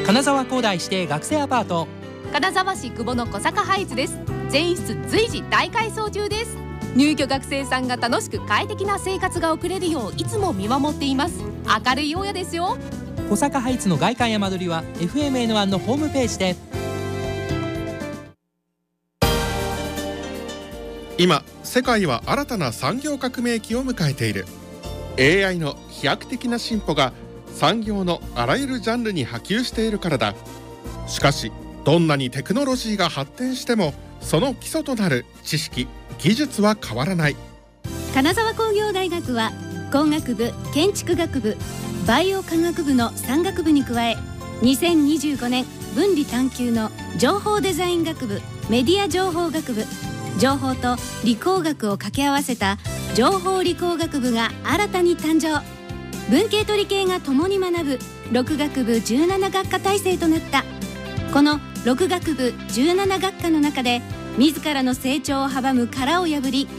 金沢工大指定学生アパート、 金沢市久保の小坂ハイツです。全室随時大改装中です。入居学生さんが楽しく快適な生活が送れるよういつも見守っています。明るい大家ですよ。 小坂ハイツの外観や間取りは FMN1 のホームページで。 今世界は新たな産業革命期を迎えている。 AI の飛躍的な進歩が産業のあらゆるジャンルに波及しているからだ。しかしどんなにテクノロジーが発展してもその基礎となる知識・技術は変わらない。 金沢工業大学は工学部、建築学部、バイオ科学部の3学部に加え、2025年分離探究の情報デザイン学部、メディア情報学部、情報と理工学を掛け合わせた情報理工学部が新たに誕生。文系と理系が共に学ぶ6学部17学科体制となった。この6学部17学科の中で自らの成長を阻む殻を破り